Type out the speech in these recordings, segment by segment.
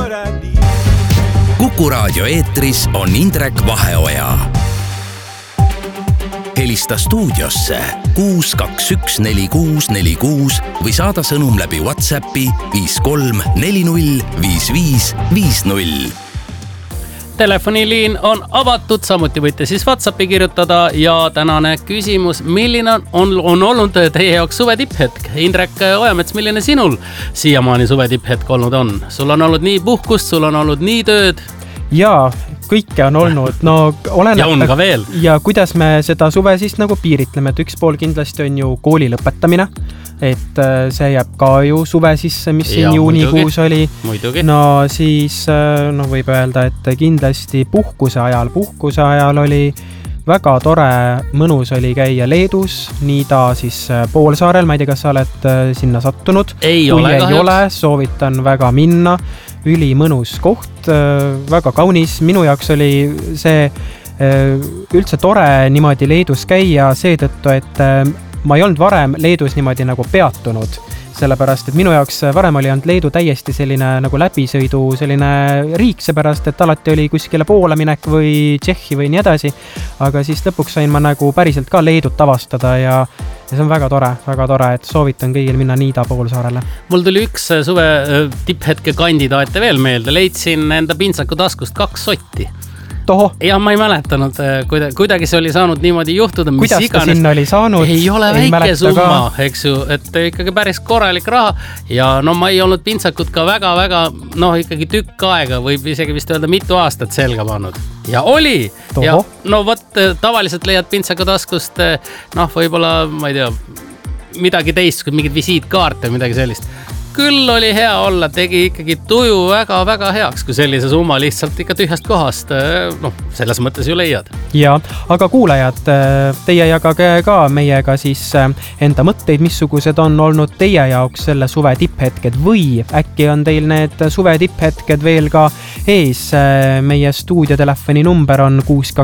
Kuku Raadio eetris on Indrek Vaheoja. Helista stuudiosse 6214646 või saada sõnum läbi WhatsAppi 53405550. Telefoniliin on avatud, samuti võite siis WhatsAppi kirjutada ja tänane küsimus, milline on olnud teie jaoks suve tipphetk? Indrek Ojamets, milline sinul siiamaani suve tipphetk olnud on? Sul on olnud nii puhkust, sul on olnud nii tööd? Jaa, kõike on olnud. No, ja on ka veel. Ja kuidas me seda suve siis nagu piiritleme, et üks pool kindlasti on ju kooli lõpetamine, et see jääb ka ju suve sisse, mis siin juunikuus oli. Muidugi. No siis võib öelda, et kindlasti puhkuse ajal oli väga tore, mõnus oli käia Leedus, nii ta siis Poolsaarel, ma ei tea, kas sa oled sinna sattunud. Ei ole, soovitan väga minna. Üli mõnus koht, väga kaunis. Minu jaoks oli see üldse tore niimoodi Leedus käia seetõttu, et ma ei olnud varem Leedus niimoodi nagu peatunud, sellepärast, et minu jaoks varem oli olnud Leedu täiesti selline nagu läbisõidu selline riik, seepärast, et alati oli kuskile Poola minek või Tšehhi või nii edasi, aga siis lõpuks sain ma nagu päriselt ka Leedut avastada ja see on väga tore, et soovitan kõigil minna Niida Poolsaarele. Mul tuli üks suve tipphetke kandidaate veel meelde, leidsin enda pintsaku taskust 2 sotti. Toho. Ja ma ei mäletanud, kuidagi see oli saanud niimoodi juhtuda. Kuidas ta sinna oli saanud? Ei ole väike summa, eks ju, et ikkagi päris korralik raha ja ma ei olnud pintsakut ka väga, ikkagi tükk aega või isegi vist öelda mitu aastat selga pannud. Ja oli. Toho. Ja tavaliselt leiad pintsaku taskust, võib-olla, ma ei tea, midagi teist, kui mingid visiitkaarte või midagi sellist. Küll oli hea olla, tegi ikkagi tuju väga heaks, kui sellise summa lihtsalt ikka tühjast kohast, selles mõttes ju leiad. Ja, aga kuulajad, teie jagage ka meiega siis enda mõtteid, missugused on olnud teie jaoks selle suve tipphetked või äkki on teil need suve tipphetked veel ka ees. Meie stuudiotelefoni number on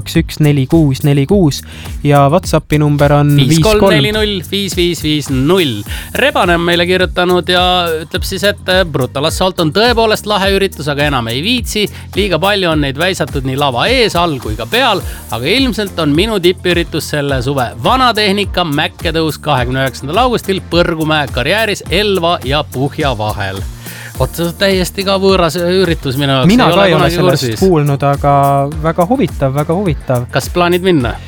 6214646 ja WhatsAppi number on 53405550. Rebane on meile kirjutanud ja ütleb siis, et Brutal Assault on tõepoolest lahe üritus, aga enam ei viitsi. Liiga palju on neid väisatud nii lava ees, all kui ka peal, aga ilmselt on minu tippüritus selle suve vanatehnika Mäkketõus 29. augustil Põrgumäe karjääris Elva ja Puhja vahel. Täiesti ka võõras üritus minu jaoks. Mina ka ei ole sellest kuulnud, aga väga huvitav. Kas plaanid minna?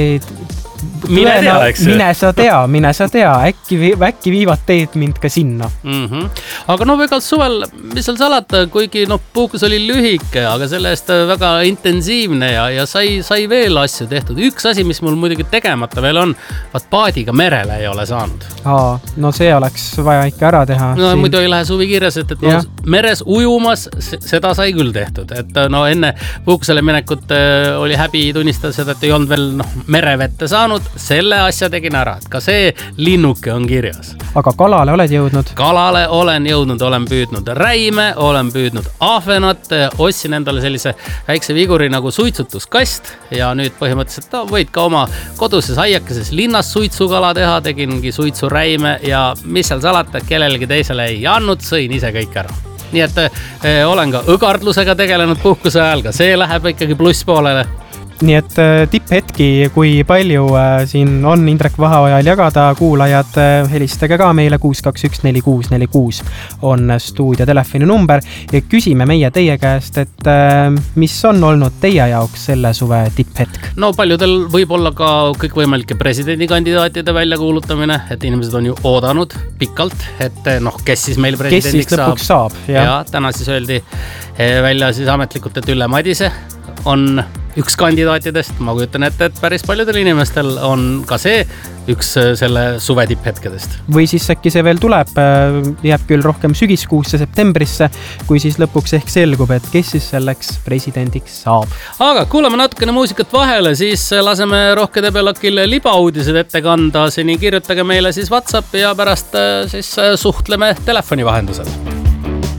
Mine sa tea, äkki viivad teed mind ka sinna. Aga ega suvel, mis seal salata, kuigi puhkus oli lühike, aga selle eest väga intensiivne ja sai veel asju tehtud. Üks asi, mis mul muidugi tegemata veel on, paadiga merele ei ole saanud. See oleks vaja ikka ära teha. Muidu ei lähe suvi kirjas, et meres ujumas seda sai küll tehtud. Et enne puhkusele minekut oli häbi tunnistada seda, et ei olnud veel merevette saanud. Selle asja tegin ära, et ka see linnuke on kirjas. Aga kalale oled jõudnud? Kalale olen jõudnud, olen püüdnud räime, olen püüdnud ahvenat, ostsin endale sellise väikse viguri nagu suitsutuskast ja nüüd põhimõtteliselt võid ka oma koduses aiakeses linnas suitsukala teha, tegingi suitsuräime ja mis seal salata, kellelegi teisele ei andnud, sõin ise kõik ära. Nii et olen ka õgardlusega tegelenud puhkuse ajal, ka see läheb ikkagi plusspoolele. Nii et tipphetki, kui palju siin on Indrek Vaheojal jagada, kuulajad, helistage ka meile 6214646 on stuudio telefoni number ja küsime meie teie käest, et mis on olnud teie jaoks selle suve tipphetk? Paljudel võib olla ka kõikvõimalike presidendikandidaatide väljakuulutamine, et inimesed on ju oodanud pikalt, et kes siis meil presidendiks saab. Ja täna siis öeldi välja siis ametlikult, et Ülle Madise on üks kandidaatidest. Ma kujutan ette, et päris paljudel inimestel on ka see üks selle suve tipphetkedest. Või siis äkki see veel tuleb, jääb küll rohkem sügiskuusse, septembrisse, kui siis lõpuks ehk selgub, et kes siis selleks presidendiks saab. Aga kuulame natukene muusikat vahele, siis laseme Rohke Debelakil libauudised ette kanda. Seni kirjutage meile siis WhatsAppi ja pärast siis suhtleme telefoni vahendusel.